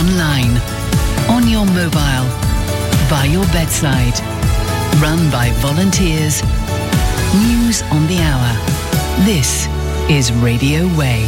online, on your mobile, by your bedside. Run by volunteers. News on the hour. This is Radio Way.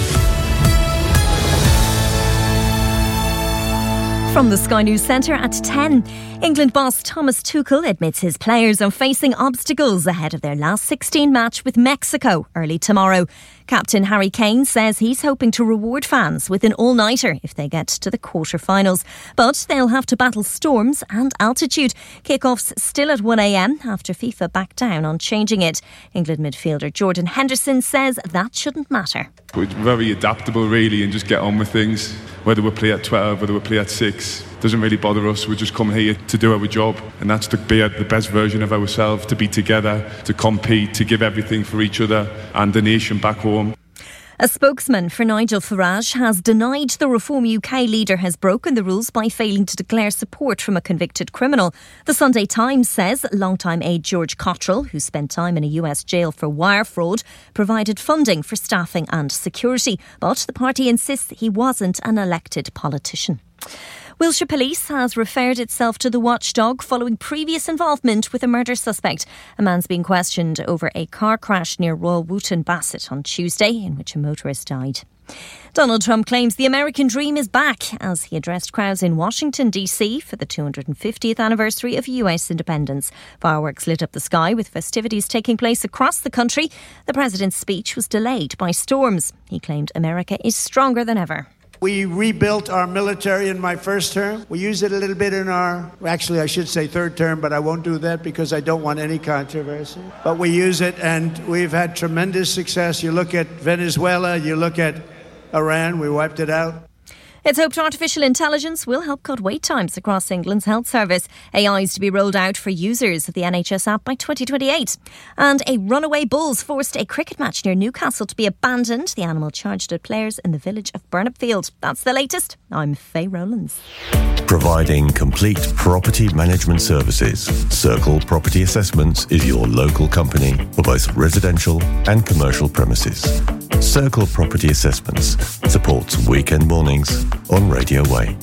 From the Sky News Centre at 10, England boss Thomas Tuchel admits his players are facing obstacles ahead of their last 16 match with Mexico early tomorrow. Captain Harry Kane says he's hoping to reward fans with an all-nighter if they get to the quarter-finals. But they'll have to battle storms and altitude. Kick-off's still at 1 a.m. after FIFA backed down on changing it. England midfielder Jordan Henderson says that shouldn't matter. We're very adaptable really and just get on with things. Whether we play at 12, whether we play at 6, doesn't really bother us. We just come here to do our job, and that's to be the best version of ourselves, to be together, to compete, to give everything for each other and the nation back home. A spokesman for Nigel Farage has denied the Reform UK leader has broken the rules by failing to declare support from a convicted criminal. The Sunday Times says longtime aide George Cottrell, who spent time in a US jail for wire fraud, provided funding for staffing and security. But the party insists he wasn't an elected politician. Wiltshire Police has referred itself to the watchdog following previous involvement with a murder suspect. A man's being questioned over a car crash near Royal Wootton Bassett on Tuesday in which a motorist died. Donald Trump claims the American dream is back as he addressed crowds in Washington, D.C. for the 250th anniversary of US independence. Fireworks lit up the sky with festivities taking place across the country. The president's speech was delayed by storms. He claimed America is stronger than ever. We rebuilt our military in my first term. We used it a little bit in actually I should say third term, but I won't do that because I don't want any controversy. But we use it and we've had tremendous success. You look at Venezuela, you look at Iran, we wiped it out. It's hoped artificial intelligence will help cut wait times across England's health service. AI is to be rolled out for users of the NHS app by 2028. And a runaway bulls forced a cricket match near Newcastle to be abandoned. The animal charged at players in the village of Burnopfield. That's the latest. I'm Faye Rowlands. Providing complete property management services, Circle Property Assessments is your local company for both residential and commercial premises. Circle Property Assessments supports weekend mornings on Radio Way.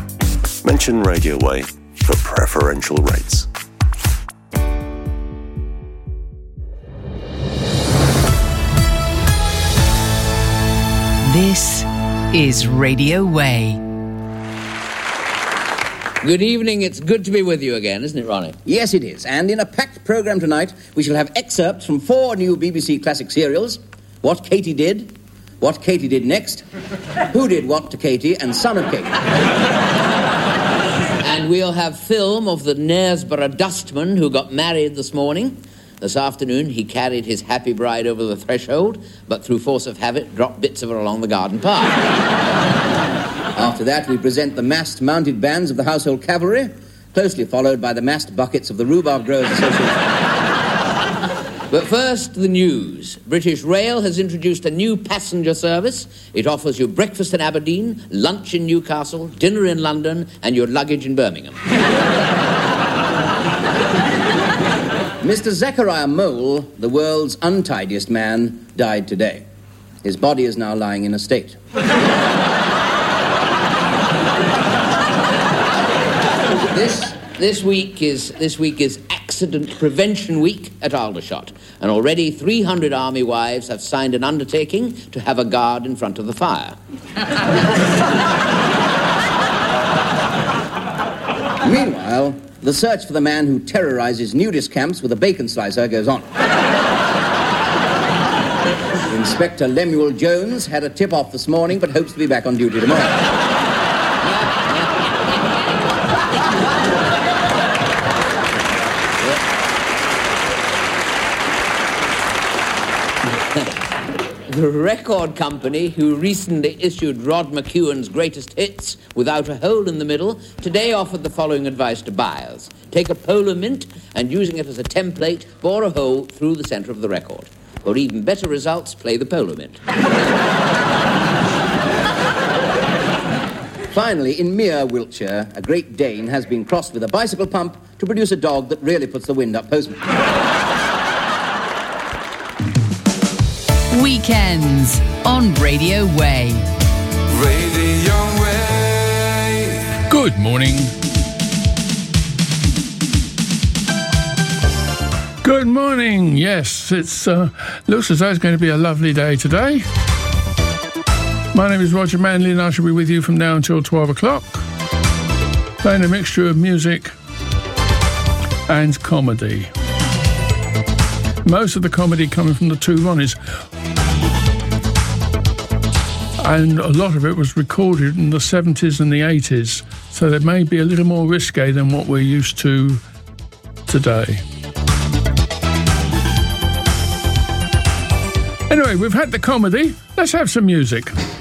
Mention Radio Way for preferential rates. This is Radio Way. Good evening, it's good to be with you again, isn't it, Ronnie? Yes, it is. And in a packed programme tonight, we shall have excerpts from 4 new BBC classic serials: What Katie Did, What Katie Did Next, Who Did What to Katie, and Son of Katie. And we'll have film of the Knaresborough dustman who got married this morning. This afternoon, he carried his happy bride over the threshold, but through force of habit, dropped bits of her along the garden path. After that, we present the massed mounted bands of the Household Cavalry, closely followed by the massed buckets of the Rhubarb Growers Association. But first, the news. British Rail has introduced a new passenger service. It offers you breakfast in Aberdeen, lunch in Newcastle, dinner in London, and your luggage in Birmingham. Mr. Zechariah Mole, the world's untidiest man, died today. His body is now lying in a state. This week is Accident Prevention Week at Aldershot, and already 300 army wives have signed an undertaking to have a guard in front of the fire. Meanwhile, the search for the man who terrorizes nudist camps with a bacon slicer goes on. Inspector Lemuel Jones had a tip-off this morning, but hopes to be back on duty tomorrow. The record company, who recently issued Rod McEwen's greatest hits without a hole in the middle, today offered the following advice to buyers. Take a polar mint and, using it as a template, bore a hole through the centre of the record. For even better results, play the polar mint. Finally, in Mere, Wiltshire, a Great Dane has been crossed with a bicycle pump to produce a dog that really puts the wind up postman. Weekends on Radio Way. Radio Way. Good morning. Good morning. Yes, it's looks as though it's going to be a lovely day today. My name is Roger Manley and I shall be with you from now until 12 o'clock, playing a mixture of music and comedy. Most of the comedy coming from the Two Ronnies, and a lot of it was recorded in the 70s and the 80s, so they may be a little more risque than what we're used to today. Anyway, we've had the comedy, let's have some music.